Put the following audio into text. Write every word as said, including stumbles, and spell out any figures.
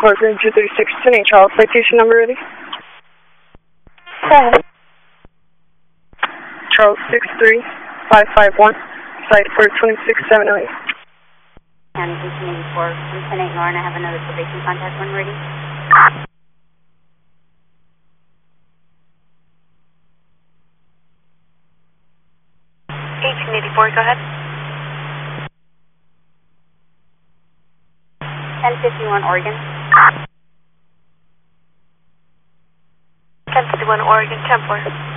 Corcoran two thirty-six, ten eight, Charles. Citation number ready? Seven. Charles six three five five one, site for twenty-six seven oh eight. And eighteen eighty-four, Lieutenant Lauren, I have another probation contact when ready. eighteen eighty-four, go ahead. ten fifty-one, Oregon. ten fifty-one, Oregon, ten four.